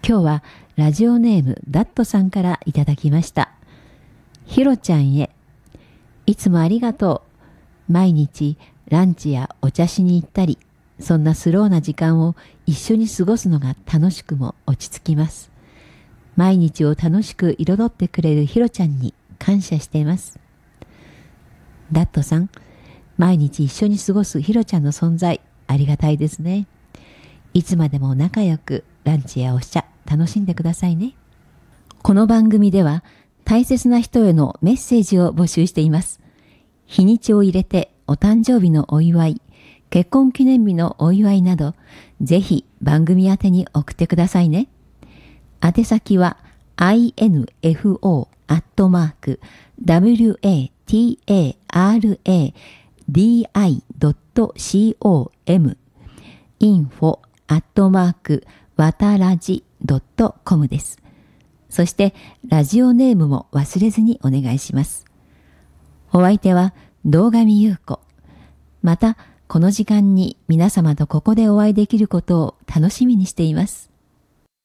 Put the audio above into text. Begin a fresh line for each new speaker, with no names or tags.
今日はラジオネームダットさんからいただきました。ひろちゃんへ、いつもありがとう。毎日ランチやお茶しに行ったり、そんなスローな時間を一緒に過ごすのが楽しくも落ち着きます。毎日を楽しく彩ってくれるひろちゃんに感謝しています。ダットさん、毎日一緒に過ごすひろちゃんの存在、ありがたいですね。いつまでも仲良くランチやお茶楽しんでくださいね。この番組では大切な人へのメッセージを募集しています。日にちを入れてお誕生日のお祝い、結婚記念日のお祝いなど、ぜひ番組宛てに送ってくださいね。宛先は info@wataradi.com info@wataradi.com です。そしてラジオネームも忘れずにお願いします。お相手は堂上優子。またこの時間に皆様とここでお会いできることを楽しみにしています。